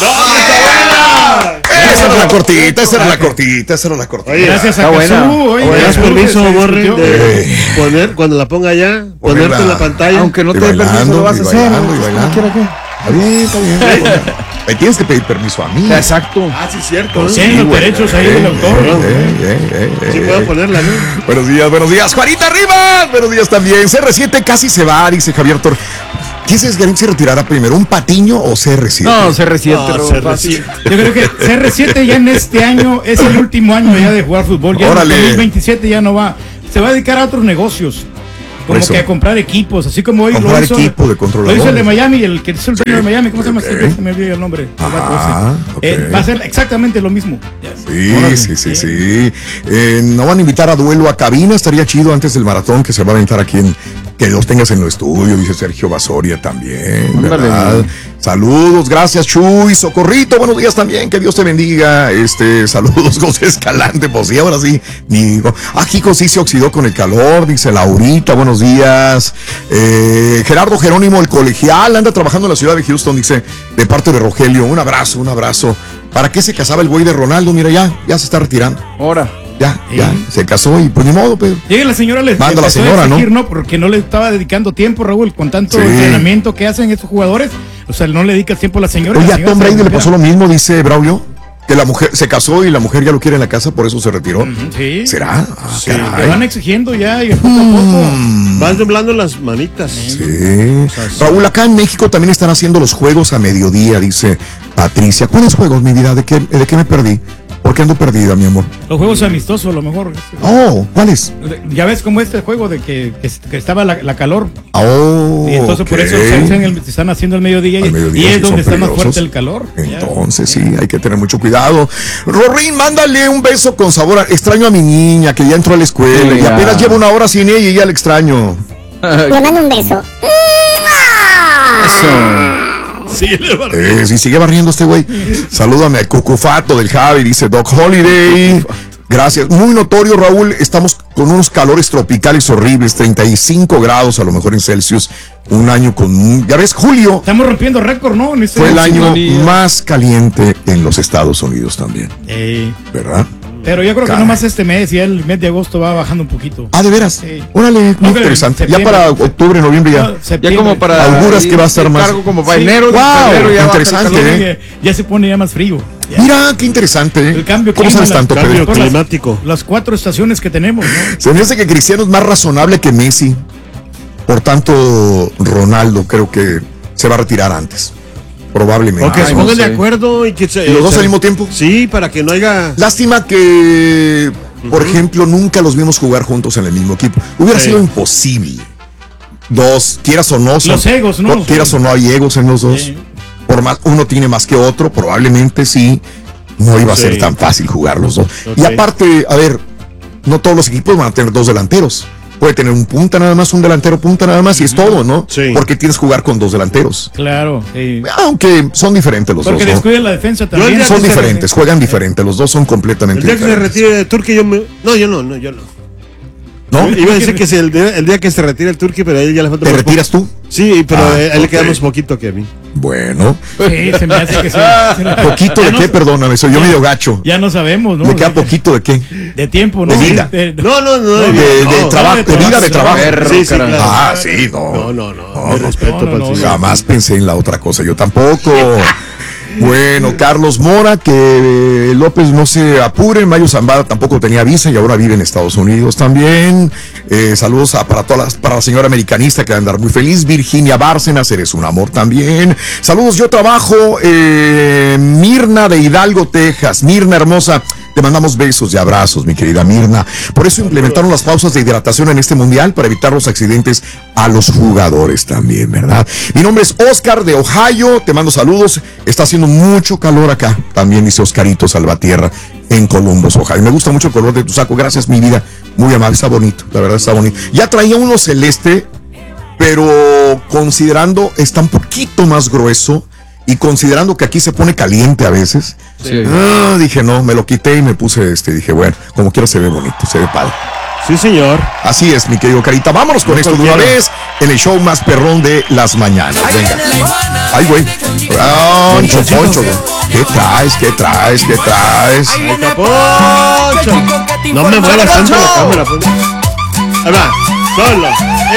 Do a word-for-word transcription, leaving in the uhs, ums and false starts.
Esa era la cortita, esa era la cortita, esa era la cortita. Oye, gracias a Cazú. Oye, ¿me das permiso, Borre, de Eh. poner, cuando la ponga allá, ponerte en la pantalla? Aunque no Y te dé permiso, bailando, lo vas a y hacer. bailando, y bailando. ¿Quiere qué? Está bien, está bien. Me tienes que pedir permiso a mí. Exacto. Ah, sí, cierto. Sí, los güey. derechos ahí Eh, del autor. eh, eh, eh, eh, Sí eh. puedo ponerla, ¿no? Buenos días, buenos días. Juanita Rivas, buenos días también. C R siete casi se va, dice Javier Tor. ¿Quién se se retirará primero, un Patiño o C R siete? No, se resiente, No, Raúl, C R fácil. siete. Yo creo que C R siete ya en este año es el último año ya de jugar fútbol. Ya Órale. en dos mil veintisiete ya no va. Se va a dedicar a otros negocios. Por Como eso. que a comprar equipos, así como hoy Comprar lo hizo, equipo de lo controladores. hizo el de Miami, el que es el dueño de Miami, ¿cómo se llama? Ok. este? Se me olvidó el nombre. El vato Ajá, ese. ok. Eh, va a ser exactamente lo mismo. Sí, sí, sí, sí. Eh, no van a invitar a duelo a cabina, estaría chido antes del maratón que se va a aventar aquí en que los tengas en el estudio, dice Sergio Basoria también, Ándale. ¿verdad? Saludos, gracias Chuy, Socorrito, buenos días también, que Dios te bendiga. Este, saludos, José Escalante, pues sí, ahora sí, ni digo. Ah, Jico sí se oxidó con el calor, dice Laurita, buenos días. Eh, Gerardo Jerónimo, el colegial, anda trabajando en la ciudad de Houston, dice, de parte de Rogelio, un abrazo, un abrazo. ¿Para qué se casaba el güey de Ronaldo? Mira, ya, ya se está retirando. Ahora. Ya, Sí. ya, se casó y pues ni modo, pero. Llega la señora, le Manda la empezó a señora, exigir, ¿no? ¿no? Porque no le estaba dedicando tiempo, Raúl, con tanto Sí. entrenamiento que hacen estos jugadores. O sea, no le dedica tiempo a la señora. Oye, la a señora Tom se Brady le recupera. pasó lo mismo, dice Braulio, que la mujer se casó y la mujer ya lo quiere en la casa, por eso se retiró. Ujú, Sí. ¿Será? Ah, Sí, le caray. van exigiendo ya y poco a poco. Van temblando las manitas. Sí. Raúl, acá en México también están haciendo los juegos a mediodía, dice Patricia. ¿Cuáles juegos, mi vida? ¿De qué, de qué me perdí? ¿Por qué ando perdida, mi amor? Los juegos amistosos, a lo mejor. Oh, ¿cuáles? Ya ves cómo este juego de que, que, que estaba la, la calor. Oh, Y entonces por ok. eso se, hacen el- se están haciendo al mediodía, y- Al mediodía, y es sí, donde son está más peligrosos. fuerte el calor. Ya. Entonces, sí, hay que tener mucho cuidado. Rorín, mándale un beso con sabor. a- Extraño a mi niña que ya entró a la escuela Sí, y ya. apenas llevo una hora sin ella y ya la extraño. Le mando un beso. Sí, le va- Eh, si sigue barriendo este güey. Salúdame al Cucufato del Javi, dice Doc Holiday. Gracias. Muy notorio, Raúl. Estamos con unos calores tropicales horribles, treinta y cinco grados a lo mejor en Celsius. Un año con. Ya ves, julio Estamos rompiendo récord, ¿no? En este fue el año sintonía. más caliente en los Estados Unidos también, Eh, ¿verdad? pero yo creo que Caray. no más este mes, ya el mes de agosto va bajando un poquito. Ah, de veras. Sí. Órale, muy No, pero en interesante. Ya septiembre. para octubre, noviembre No, ya. Ya septiembre. como para. Auguras que va a estar más- Cargo como para Sí. enero. Wow, febrero ya baja el interesante, calor. ¿eh? Ya, ya se pone ya más frío. Ya. Mira, qué interesante. ¿eh? El cambio ¿Cómo clima, sabes la- tanto, Cambio Pedro? Por las- climático. Las cuatro estaciones que tenemos, ¿no? Se me hace que Cristiano es más razonable que Messi. Por tanto, Ronaldo creo que se va a retirar antes. Probablemente. O que Ay, se no pongan de sé. acuerdo y que se. ¿Y los dos se- al mismo tiempo? Sí, para que no haya. Lástima que, por ejemplo, nunca los vimos jugar juntos en el mismo equipo. Hubiera Sí. sido imposible. Dos, quieras o no. son- Los egos, ¿no? Quieras o no, hay egos en los dos. Sí. Por más, uno tiene más que otro, probablemente sí. No iba a ser Sí. tan fácil jugar los dos. Ok. Y aparte, a ver, no todos los equipos van a tener dos delanteros. Puede tener un punta nada más, un delantero punta nada más y es todo, ¿no? Sí. Porque tienes que jugar con dos delanteros. Claro, sí. Aunque son diferentes los Porque dos, ¿no? descuiden la defensa el también. día Son que se- diferentes, juegan diferentes, los dos son El completamente día que se diferentes. retire el Turqui, yo me. No, yo no, no, yo no. ¿No? Iba a decir que si el, día, el día que se retire el Turqui, pero a él ya le falta. ¿Te más retiras tú? poco. Sí, pero Ah, a él le queda ok. más poquito que a mí. Bueno, Sí, se me hace que sí. poquito Ya de no- qué, perdóname, soy yo medio gacho. Ya no sabemos, ¿no? ¿Me queda poquito de qué? De tiempo, ¿no? De vida. De- No, no, no. De, no, de no, trabajo, de de vida, de trabajo. Perro, Sí, sí, caray. claro. Ah, sí, no. No, no, no. No, Mi no, respeto no, para el no, señor. Jamás pensé en la otra cosa, yo tampoco. Bueno, Carlos Mora, que López no se apure, Mayo Zambada tampoco tenía visa y ahora vive en Estados Unidos también. Eh, saludos a, para todas las, para la señora americanista que va a andar muy feliz. Virginia Bárcenas, eres un amor también. Saludos, yo trabajo eh, Mirna de Hidalgo, Texas. Mirna hermosa. Te mandamos besos y abrazos, mi querida Mirna. Por eso implementaron las pausas de hidratación en este mundial para evitar los accidentes a los jugadores también, ¿verdad? Mi nombre es Oscar de Ohio. Te mando saludos. Está haciendo mucho calor acá. También dice Oscarito Salvatierra en Columbus, Ohio. Me gusta mucho el color de tu saco. Gracias, mi vida. Muy amable. Está bonito. La verdad está bonito. Ya traía uno celeste, pero considerando está un poquito más grueso. Y considerando que aquí se pone caliente a veces, Sí. ah, dije no, me lo quité y me puse este. Dije, bueno, como quiera se ve bonito, se ve padre. Sí, señor. Así es, mi querido Carita. Vámonos con No esto de una cualquiera. vez en el show más perrón de las mañanas. Venga. Ay, güey. Poncho, Poncho, güey. ¿Qué traes? ¿Qué traes? ¿Qué traes? Ahí está Poncho. No me muevas tanto la cámara, Poncho. Ahí va, solo.